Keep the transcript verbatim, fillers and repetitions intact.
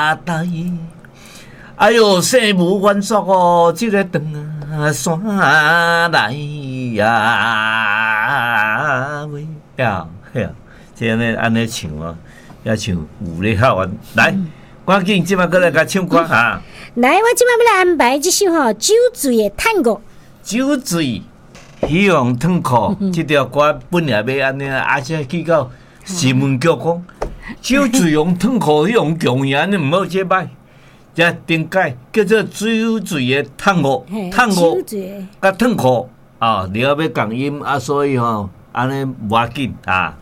大爷，哎呦，生无愿作哦，这个长啊山来呀喂呀呀，这安尼安尼唱啊，要唱有咧好啊，来。嗯赶紧，即摆过来甲唱歌哈！ 来，我即摆要来安排这首吼酒醉的探戈。 酒醉，希望痛苦，这条歌本来要安尼，而且去到新闻局讲，酒醉用痛苦，用强言，你唔好这摆。这顶改叫做酒醉的探戈，探戈甲痛苦啊，你要要共音啊，所以吼安尼无要紧啊。